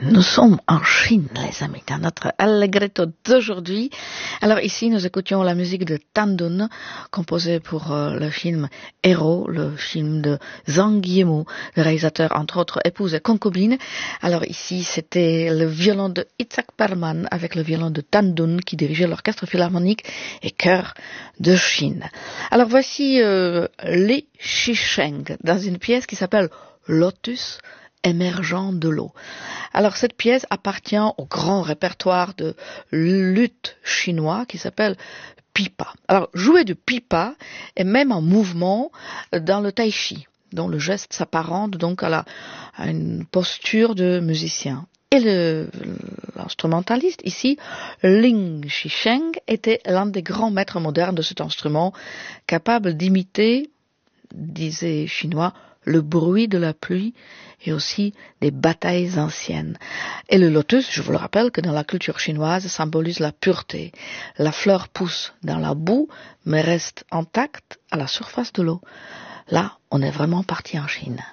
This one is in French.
Nous sommes en Chine, les amis, dans notre Allegretto d'aujourd'hui. Alors ici, nous écoutions la musique de Tan Dun, composée pour le film Héros, le film de Zhang Yimou, le réalisateur entre autres Épouse et concubine. Alors ici, c'était le violon de Itzhak Perlman avec le violon de Tan Dun qui dirigeait l'orchestre philharmonique et chœur de Chine. Alors voici Li Shisheng dans une pièce qui s'appelle Lotus émergent de l'eau. Alors cette pièce appartient au grand répertoire de luth chinois qui s'appelle pipa. Alors jouer du pipa est même en mouvement dans le tai chi, dont le geste s'apparente donc à une posture de musicien. Et l'instrumentaliste ici, Ling Shisheng, était l'un des grands maîtres modernes de cet instrument, capable d'imiter, disaient les Chinois, le bruit de la pluie et aussi des batailles anciennes. Et le lotus, je vous le rappelle que dans la culture chinoise, symbolise la pureté. La fleur pousse dans la boue, mais reste intacte à la surface de l'eau. Là, on est vraiment parti en Chine.